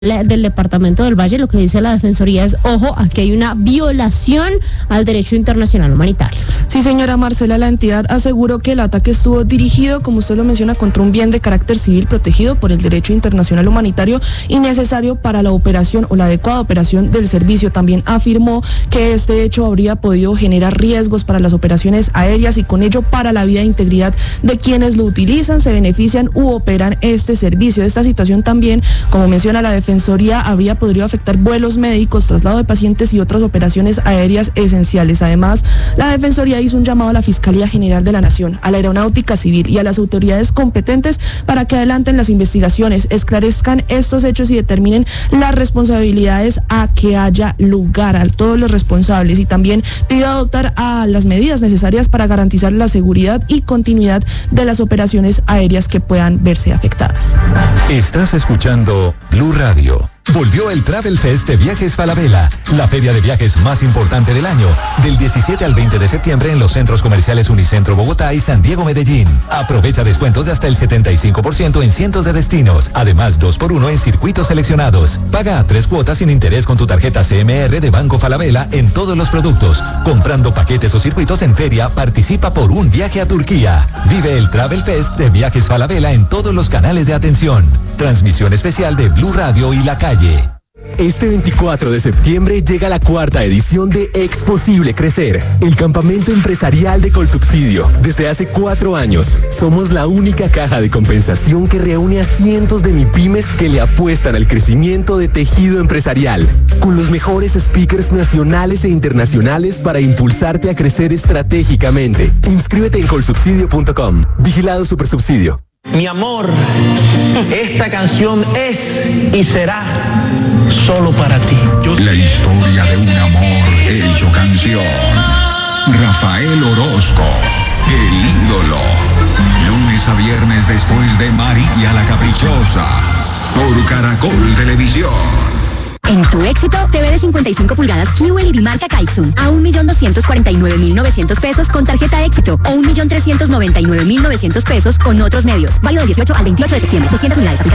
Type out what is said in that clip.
del departamento del Valle, lo que dice la Defensoría es, ojo, aquí hay una violación al derecho internacional humanitario. Sí, señora Marcela, la entidad aseguró que el ataque estuvo dirigido, como usted lo menciona, contra un bien de carácter civil protegido por el derecho internacional humanitario y necesario para la operación o la adecuada operación del servicio. También afirmó que este hecho habría podido generar riesgos para las operaciones aéreas y con ello para la vida e integridad de quienes lo utilizan, se benefician u operan este servicio. Esta situación también, como menciona la Defensoría, habría podido afectar vuelos médicos, traslado de pacientes y otras operaciones aéreas esenciales. Además, la Defensoría hizo un llamado a la Fiscalía General de la Nación, a la Aeronáutica Civil y a las autoridades competentes para que adelanten las investigaciones, esclarezcan estos hechos y determinen las responsabilidades a que haya lugar a todos los responsables, y también pidió adoptar a las medidas necesarias para garantizar la seguridad y continuidad de las operaciones aéreas que puedan verse afectadas. Estás escuchando Blue Radio. Volvió el Travel Fest de Viajes Falabella, la feria de viajes más importante del año, del 17 al 20 de septiembre en los centros comerciales Unicentro Bogotá y San Diego Medellín. Aprovecha descuentos de hasta el 75% en cientos de destinos, además 2x1 en circuitos seleccionados. Paga a 3 cuotas sin interés con tu tarjeta CMR de Banco Falabella en todos los productos. Comprando paquetes o circuitos en feria, participa por un viaje a Turquía. Vive el Travel Fest de Viajes Falabella en todos los canales de atención. Transmisión especial de Blue Radio y La Calle. Este 24 de septiembre llega la 4ª edición de Exposible Crecer, el campamento empresarial de Colsubsidio. Desde hace 4 años, somos la única caja de compensación que reúne a cientos de MIPYMES que le apuestan al crecimiento de tejido empresarial, con los mejores speakers nacionales e internacionales para impulsarte a crecer estratégicamente. Inscríbete en colsubsidio.com. Vigilado Supersubsidio. Mi amor, esta canción es y será solo para ti. La historia de un amor hecho canción. Rafael Orozco, el ídolo. Lunes a viernes después de María la Caprichosa, por Caracol Televisión. En tu éxito, TV de 55 pulgadas QLED marca Kaixun a 1.249.900 pesos con tarjeta éxito o 1.399.900 pesos con otros medios. Válido del 18 al 28 de septiembre. 200 unidades.